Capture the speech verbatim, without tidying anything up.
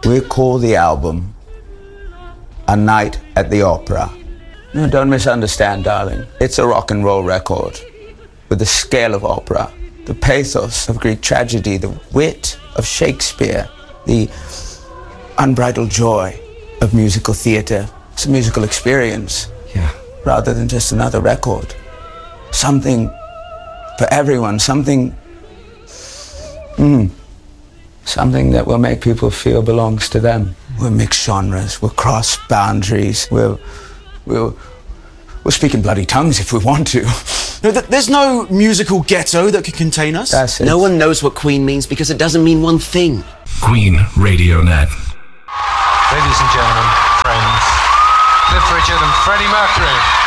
We call the album A Night at the Opera. No, don't misunderstand, darling. It's a rock and roll record with the scale of opera, the pathos of Greek tragedy, the wit of Shakespeare, the unbridled joy of musical theater. It's a musical experience, yeah, rather than just another record. Something for everyone, something, mm, something that will make people feel belongs to them. We'll mix genres, we'll cross boundaries, we'll, we'll, we'll speak in bloody tongues if we want to. No, th- there's no musical ghetto that could contain us. That's it. No one knows what Queen means because it doesn't mean one thing. Queen Radio Net. Ladies and gentlemen, friends, Cliff Richard and Freddie Mercury.